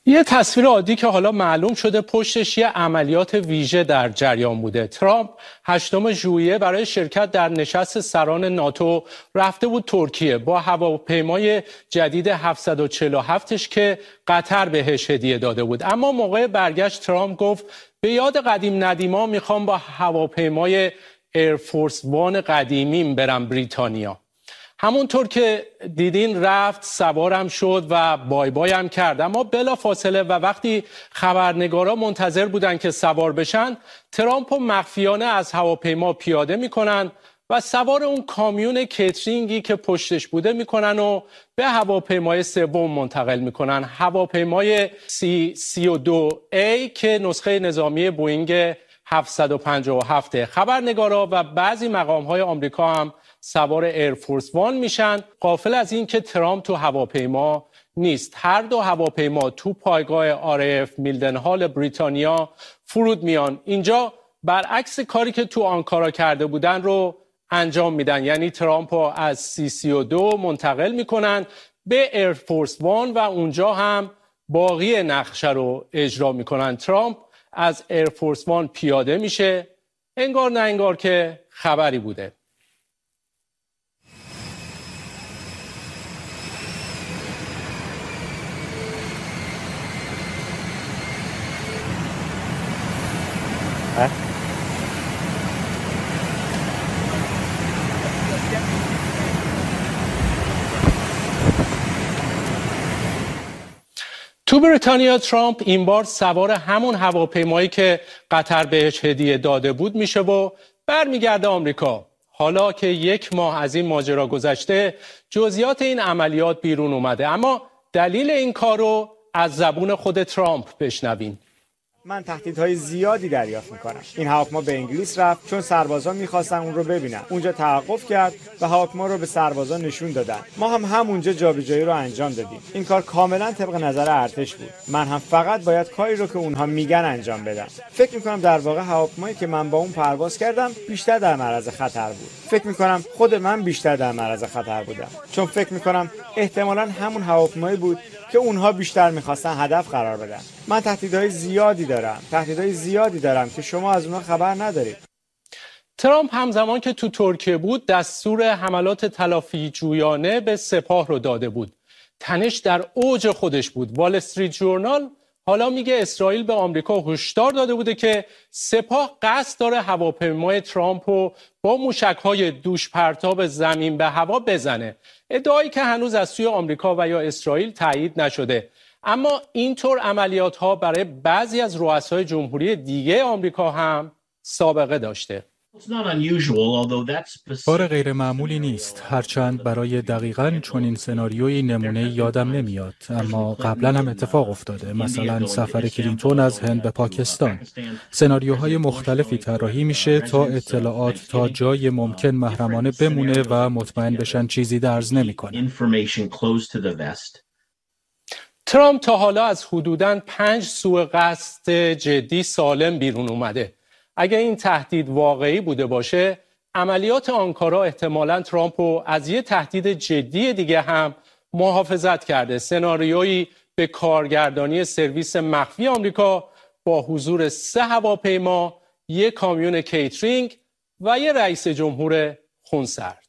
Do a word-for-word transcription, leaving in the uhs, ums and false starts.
یه تصویر عادی که حالا معلوم شده پشتش یه عملیات ویژه در جریان بوده. ترامپ هشتم ژوئیه برای شرکت در نشست سران ناتو رفته بود ترکیه با هواپیمای جدید هفتصد و چهل و هفتش که قطر بهش هدیه داده بود. اما موقع برگشت ترامپ گفت به یاد قدیم ندیما میخوام با هواپیمای ایرفورس وان قدیمیم برم بریتانیا. همونطور که دیدین رفت، سوارم شد و بای بای هم کرد. اما بلا فاصله و وقتی خبرنگارا منتظر بودن که سوار بشن، ترامپ مخفیانه از هواپیما پیاده میکنن و سوار اون کامیون کیترینگی که پشتش بوده میکنن و به هواپیمای سوم منتقل میکنن، هواپیمای سی سی و دو ای که نسخه نظامی بوئینگ هفتصد و پنجاه و هفت. خبرنگارا و بعضی مقام‌های آمریکا هم سوار ایرفورس وان میشن، غافل از این که ترامپ تو هواپیما نیست. هر دو هواپیما تو پایگاه آر اف میلدنهال بریتانیا فرود میان. اینجا برعکس کاری که تو آنکارا کرده بودن رو انجام میدن، یعنی ترامپ رو از سی سی و دو منتقل میکنن به ایرفورس وان و اونجا هم باقی نقشه رو اجرا میکنن. ترامپ از ایرفورس وان پیاده میشه، انگار نه انگار که خبری بوده. تو بریتانیا ترامپ این بار سوار همون هواپیمایی که قطر بهش هدیه داده بود میشه و برمیگرده آمریکا. حالا که یک ماه از این ماجرا گذشته، جزئیات این عملیات بیرون اومده، اما دلیل این کارو از زبون خود ترامپ بشنوین. من تهدیدهای زیادی دریافت میکنم. این هواپیما به انگلیس رفت چون سربازان میخواستن اون رو ببینن. اونجا توقف کرد و هواپیما رو به سربازان نشون دادن. ما هم همونجا جابجایی رو انجام دادیم. این کار کاملا طبق نظر ارتش بود. من هم فقط باید کاری رو که اونها میگن انجام بدم. فکر میکنم در واقع هواپیمایی که من با اون پرواز کردم بیشتر در معرض خطر بود. فکر میکنم خود من بیشتر در معرض خطر بودم، چون فکر میکنم احتمالاً همون هواپیمایی بود که اونها بیشتر میخواستن هدف قرار بدن. من تهدیدهای زیادی دارم تهدیدهای زیادی دارم که شما از اونها خبر ندارید. ترامپ همزمان که تو ترکیه بود دستور حملات تلافی جویانه به سپاه رو داده بود. تنش در اوج خودش بود. وال استریت جورنال حالا میگه اسرائیل به آمریکا هشدار داده بوده که سپاه قصد داره هواپیمای ترامپ رو با موشک‌های دوش پرتاب زمین به هوا بزنه. ادعایی که هنوز از سوی آمریکا و یا اسرائیل تایید نشده. اما اینطور عملیات ها برای بعضی از رؤسای جمهوری دیگه آمریکا هم سابقه داشته. کار غیر معمولی نیست، هرچند برای دقیقاً چنین سناریوی نمونه یادم نمیاد، اما قبلا هم اتفاق افتاده. مثلا سفر کلینتون از هند به پاکستان. سناریوهای مختلفی طراحی میشه تا اطلاعات تا جای ممکن محرمانه بمونه و مطمئن بشن چیزی درز نمیکنه. ترامپ تا حالا از حدوداً پنج سوء قصد جدی سالم بیرون اومده. اگر این تهدید واقعی بوده باشه، عملیات آنکارا احتمالاً ترامپ رو از یه تهدید جدی دیگه هم محافظت کرده. سناریویی به کارگردانی سرویس مخفی آمریکا با حضور سه هواپیما، یک کامیون کیترینگ و یک رئیس جمهور خونسرد.